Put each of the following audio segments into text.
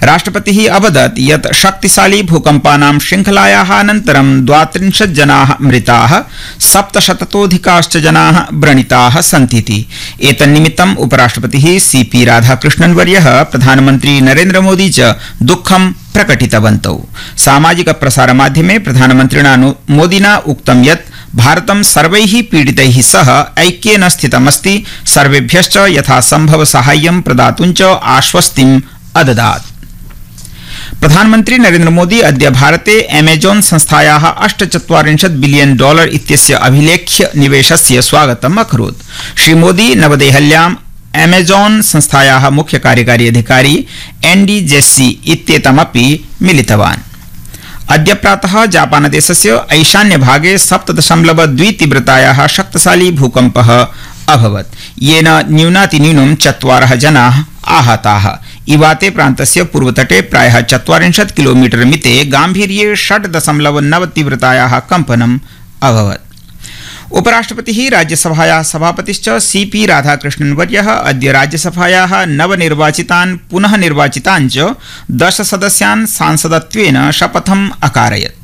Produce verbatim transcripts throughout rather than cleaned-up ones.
राष्ट्रपतिः अवदत् यत् शक्तिशाली भूकम्पानां श्रृंखलायाः अनन्तरं द्वात्रिंशत् जनाः मृताः सप्तशततोऽधिकाश्च जनाः व्रणिताः सन्तीति। एतन्निमित्तम् उपराष्ट्रपतिः सीपी राधाकृष्णन् वर्यः प्रधानमन्त्री नरेन्द्र मोदी च दुःखं प्रकटितवन्तौ। सामाजिक प्रसारमाध्यमे प्रधानमन्त्रिणा मोदिना उक्तं यत् भारतं सर्वैः पीडितैः सह ऐक्येन स्थितमस्ति, सर्वेभ्यश्च यथासम्भव साहाय्यं प्रदातुं च आश्वस्तिम् अददात्। प्रधानमन्त्री नरेन्द्र मोदी अद्य भारते अमेजॉन संस्थायाः अष्टचत्वारिंशत् बिलियन डॉलर इत्यस्य अभिलेख्य निवेशस्य स्वागतम् अकरोत्। श्रीमोदी नवदेहल्याम् अमेजॉन संस्थायाः मुख्य कार्यकारी अधिकारी एंडी जेस्सी इत्येतमपि मिलितवान्। अद्य प्रातः जापानदेशस्य ईशान्यभागे सप्त दशमलव द्वि तीव्रतायाः शक्तिशाली भूकम्पः अभवत्, येन न्यूनातिन्यूनं चत्वारः जनाः आहताः। इवाते प्रान्तस्य पूर्वतटे प्रायः चत्वारिंशत् किलोमीटर मिते गाम्भीर्ये षट् दशमलव नव तीव्रतायाः कम्पनम् अभवत्। उपराष्ट्रपतिः राज्यसभायाः सभापतिश्च सीपी राधाकृष्णन् वर्यः अद्य राज्यसभायाः नवनिर्वाचितान् पुनः निर्वाचितान् च दश सदस्यान् सांसदत्वेन शपथम् अकारयत्।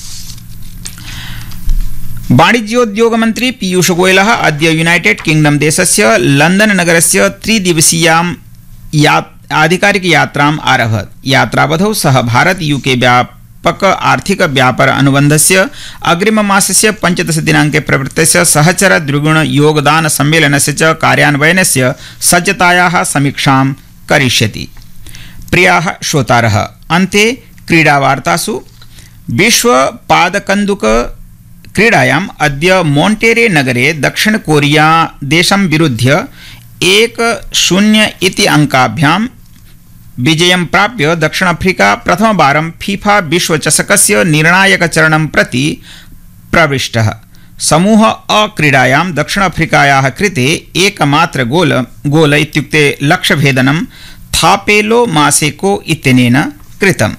वाणिज्योद्योगमन्त्री पीयूष गोयलः अद्य यूनाइटेड किंगडम देशस्य लंदन नगरस्य त्रिदिवसीयां आधिकारिक यात्राम् आरभत। यात्रावधौ सः भारत यूके व्यापक आर्थिक व्यापार अनुबन्धस्य अग्रिममासस्य पञ्चदश दिनाङ्के प्रवृत्तस्य सहचर द्विगुण योगदान सम्मेलनस्य च कार्यान्वयनस्य सज्जतायाः समीक्षां करिष्यति। प्रियाः श्रोतारः, अन्ते क्रीडावार्तासु विश्व पादकन्दुक क्रीडायाम् अद्य मोन्टेरे नगरे दक्षिण कोरिया देशं विरुध्य एक शून्य इति अंकाभ्यां विजयं प्राप्य दक्षिण अफ्रीका प्रथमवारं फीफा विश्वचषकस्य निर्णायकचरणं प्रति प्रविष्टः। समूह अ क्रीडायां दक्षिण अफ्रीकायाः कृते एकमात्र गोल गोल इत्युक्ते लक्ष्यभेदनं थापेलो मासेको इत्यनेन कृतम्।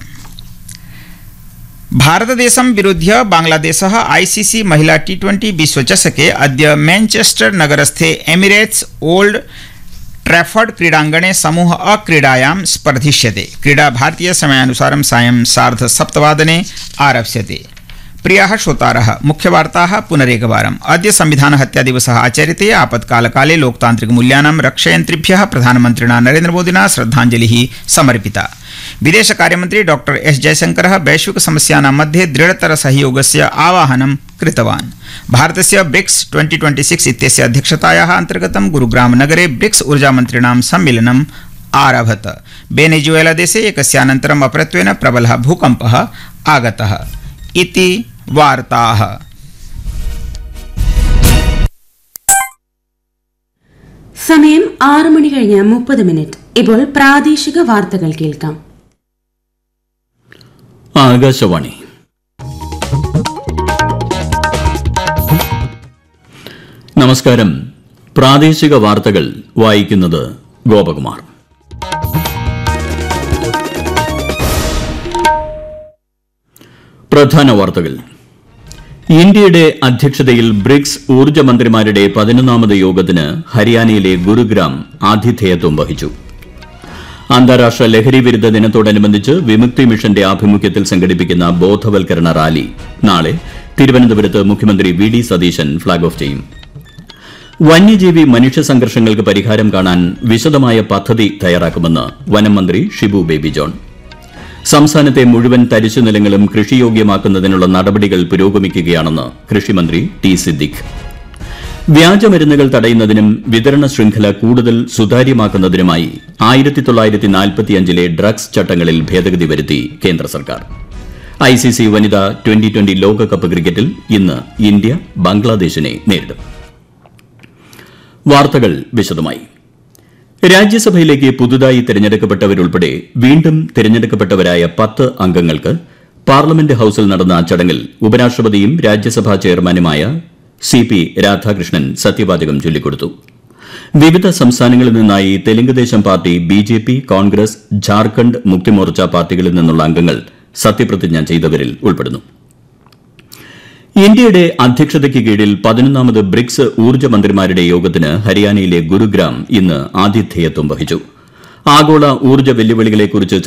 भारतदेशं विरुध्य बांग्लादेशः आईसीसी महिला टी ट्वेंटी विश्वचषके अद्य मैनचेस्टर नगरस्थे एमिरेट्स ओल्ड ट्रैफर्ड क्रीडाङ्गणे समूह अ क्रीडायां स्पर्धिष्यते। क्रीडा भारतीय समयानुसारं सायं सार्ध सप्तवादने आरप्स्यते। प्रियाः श्रोतारः, मुख्यवार्ताः पुनरेकवारम्। अद्य संविधान हत्या दिवसः आचर्यते। आपत्कालकाले लोकतान्त्रिकमूल्यानां रक्षयन्त्रिभ्यः प्रधानमन्त्रिणा नरेन्द्र मोदिना श्रद्धाञ्जलिः समर्पिता। विदेश कार्यमन्त्री डॉक्टर एस जयशंकरः वैश्विक समस्यानां मध्ये दृढतर सहयोगस्य आवाहनं कृतवान्। भारतस्य ब्रिक्स ट्वेंटी ट्वेंटी सिक्स इत्यस्य अध्यक्षतायाः अन्तर्गतं गुरुग्राम नगरे ब्रिक्स ऊर्जामन्त्रिणां सम्मेलनम् आरभत। वेनेजुएला देशे एकस्यानन्तरम् अपरत्वेन प्रबलः भूकम्पः आगतः इति वार्ताः। സമയം ആറ് മണി കഴിഞ്ഞ് മുപ്പത് മിനിറ്റ്. ഇപ്പോൾ പ്രാദേശിക വാർത്തകൾ കേൾക്കാം. ആകാശവാണി. നമസ്കാരം. പ്രാദേശിക വാർത്തകൾ വായിക്കുന്നത് ഗോപകുമാർ. പ്രധാന വാർത്തകൾ. ഇന്ത്യയുടെ അധ്യക്ഷതയിൽ ബ്രിക്സ് ഊർജ്ജ മന്ത്രിമാരുടെ പതിനൊന്നാമത് യോഗത്തിന് ഹരിയാനയിലെ ഗുരുഗ്രാം ആതിഥേയത്വം വഹിച്ചു. അന്താരാഷ്ട്ര ലഹരി വിരുദ്ധ ദിനത്തോടനുബന്ധിച്ച് വിമുക്തി മിഷന്റെ ആഭിമുഖ്യത്തിൽ സംഘടിപ്പിക്കുന്ന ബോധവൽക്കരണ റാലി നാളെ തിരുവനന്തപുരത്ത് മുഖ്യമന്ത്രി V D Satheesan flag off ചെയ്യും. വന്യജീവി മനുഷ്യ സംഘർഷങ്ങൾക്ക് പരിഹാരം കാണാൻ വിശദമായ പദ്ധതി തയ്യാറാക്കുമെന്ന് വനം മന്ത്രി ഷിബു ബേബി ജോൺ. സംസ്ഥാനത്തെ മുഴുവൻ തരിശു നിലങ്ങളും കൃഷിയോഗ്യമാക്കുന്നതിനുള്ള നടപടികൾ പുരോഗമിക്കുകയാണെന്ന് കൃഷിമന്ത്രി ടി സിദ്ദിഖ്. വ്യാജമരുന്നുകൾ തടയുന്നതിനും വിതരണ ശൃംഖല കൂടുതൽ സുതാര്യമാക്കുന്നതിനുമായി ആയിരത്തി തൊള്ളായിരത്തി നാൽപ്പത്തിയഞ്ചിലെ ഡ്രഗ്സ് ചട്ടങ്ങളിൽ ഭേദഗതി വരുത്തി കേന്ദ്ര സർക്കാർ. ഐസിസി വനിതാ ട്വന്റി ട്വന്റി ലോകകപ്പ് ക്രിക്കറ്റിൽ ഇന്ന് ഇന്ത്യ ബംഗ്ലാദേശിനെ നേരിടും. വാർത്തകൾ വിശദമായി. രാജ്യസഭയിലേക്ക് പുതുതായി തെരഞ്ഞെടുക്കപ്പെട്ടവരുൾപ്പെടെ വീണ്ടും തെരഞ്ഞെടുക്കപ്പെട്ടവരായ പത്ത് അംഗങ്ങൾക്ക് പാർലമെന്റ് ഹൌസിൽ നടന്ന ചടങ്ങിൽ ഉപരാഷ്ട്രപതിയും രാജ്യസഭാ ചെയർമാനുമായ സി പി രാധാകൃഷ്ണൻ സത്യവാചകം ചൊല്ലിക്കൊടുത്തു. വിവിധ സംസ്ഥാനങ്ങളിൽ നിന്നായി Telugu Desam party, B J P, Congress, Jharkhand Mukti Morcha പാർട്ടികളിൽ നിന്നുള്ള അംഗങ്ങൾ സത്യപ്രതിജ്ഞ ചെയ്തവരിൽ ഉൾപ്പെടുന്നു. ഇന്ത്യയുടെ അധ്യക്ഷതയ്ക്ക് കീഴിൽ പതിനൊന്നാമത് ബ്രിക്സ് ഊർജ്ജ മന്ത്രിമാരുടെ യോഗത്തിന് ഹരിയാനയിലെ ഗുരുഗ്രാം ഇന്ന് ആതിഥേയത്വം വഹിച്ചു. ആഗോള ഊർജ്ജ വെല്ലുവിളികളെക്കുറിച്ച്